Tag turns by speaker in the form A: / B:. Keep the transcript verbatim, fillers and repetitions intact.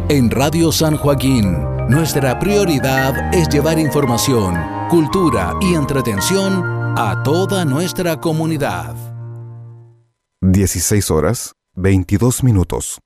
A: En Radio San Joaquín, nuestra prioridad es llevar información, cultura y entretención a toda nuestra comunidad.
B: dieciséis horas, veintidós minutos.